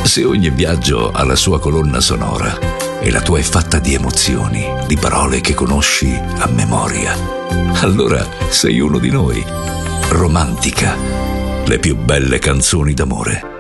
Se ogni viaggio ha la sua colonna sonora e la tua è fatta di emozioni, di parole che conosci a memoria, allora sei uno di noi. Romantica, le più belle canzoni d'amore.